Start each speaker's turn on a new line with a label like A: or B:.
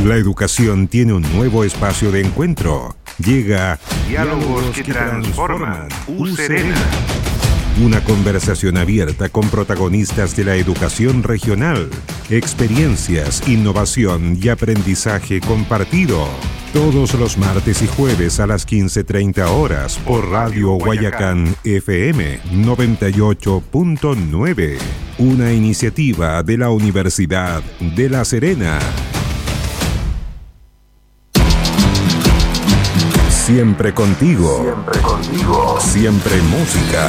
A: La educación tiene un nuevo espacio de encuentro. Llega
B: Diálogos que transforman. U-Serena.
A: Una conversación abierta con protagonistas de la educación regional, experiencias, innovación y aprendizaje compartido. Todos los martes y jueves a las 15:30 horas por Radio Guayacán FM 98.9. Una iniciativa de la Universidad de La Serena. Siempre contigo. Siempre contigo. Siempre música.